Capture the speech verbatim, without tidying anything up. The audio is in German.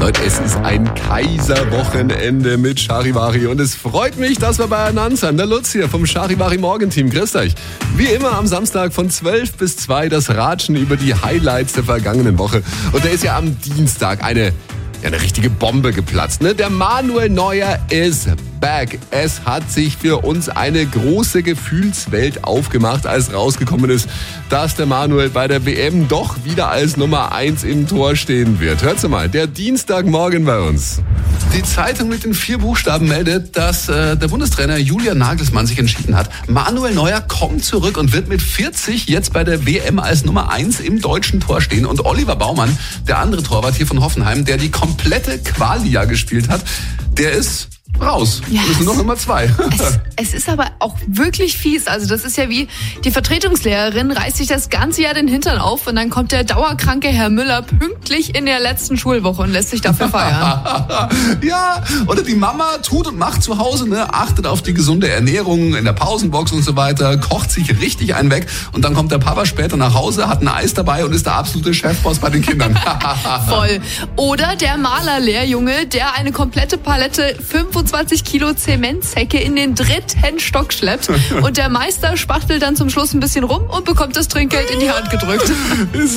Leute, es ist ein Kaiserwochenende mit Charivari und es freut mich, dass wir beieinander sind. Der Lutz hier vom Charivari Morgenteam. Grüßt euch. Wie immer am Samstag von zwölf bis zwei das Ratschen über die Highlights der vergangenen Woche. Und da ist ja am Dienstag eine, ja, eine richtige Bombe geplatzt. Ne? Der Manuel Neuer ist back. Es hat sich für uns eine große Gefühlswelt aufgemacht, als rausgekommen ist, dass der Manuel bei der W M doch wieder als Nummer eins im Tor stehen wird. Hört's mal, der Dienstagmorgen bei uns. Die Zeitung mit den vier Buchstaben meldet, dass äh, der Bundestrainer Julian Nagelsmann sich entschieden hat. Manuel Neuer kommt zurück und wird mit vierzig jetzt bei der W M als Nummer eins im deutschen Tor stehen. Und Oliver Baumann, der andere Torwart hier von Hoffenheim, der die komplette Quali-Jahr gespielt hat, der ist raus. Ja, das sind noch immer zwei. Es, es ist aber auch wirklich fies. Also das ist ja wie die Vertretungslehrerin reißt sich das ganze Jahr den Hintern auf und dann kommt der dauerkranke Herr Müller pünktlich in der letzten Schulwoche und lässt sich dafür feiern. Ja, oder die Mama tut und macht zu Hause, ne, achtet auf die gesunde Ernährung in der Pausenbox und so weiter, kocht sich richtig einen weg und dann kommt der Papa später nach Hause, hat ein Eis dabei und ist der absolute Chefboss bei den Kindern. Voll. Oder der Malerlehrjunge, der eine komplette Palette fünfundzwanzig Kilo Zementsäcke in den dritten Stock schleppt und der Meister spachtelt dann zum Schluss ein bisschen rum und bekommt das Trinkgeld in die Hand gedrückt.